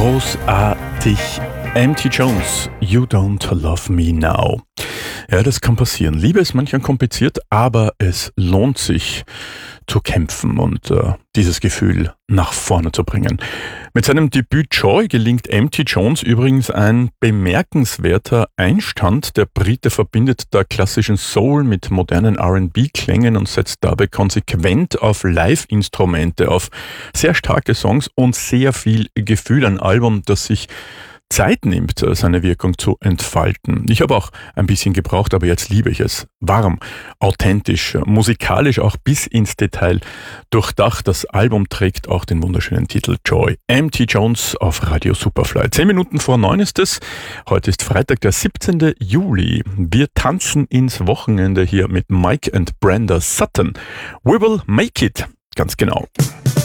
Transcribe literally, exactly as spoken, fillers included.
Großartig. M T Jones, You Don't Love Me Now. Ja, das kann passieren. Liebe ist manchmal kompliziert, aber es lohnt sich zu kämpfen und äh, dieses Gefühl nach vorne zu bringen. Mit seinem Debüt Joy gelingt M T Jones übrigens ein bemerkenswerter Einstand. Der Brite verbindet da klassischen Soul mit modernen R and B-Klängen und setzt dabei konsequent auf Live-Instrumente, auf sehr starke Songs und sehr viel Gefühl. Ein Album, das sich Zeit nimmt, seine Wirkung zu entfalten. Ich habe auch ein bisschen gebraucht, aber jetzt liebe ich es. Warm, authentisch, musikalisch auch bis ins Detail durchdacht. Das Album trägt auch den wunderschönen Titel Joy. M T Jones auf Radio Superfly. Zehn Minuten vor neun ist es. Heute ist Freitag, der siebzehnten Juli. Wir tanzen ins Wochenende hier mit Mike and Brenda Sutton. We will make it. Ganz genau.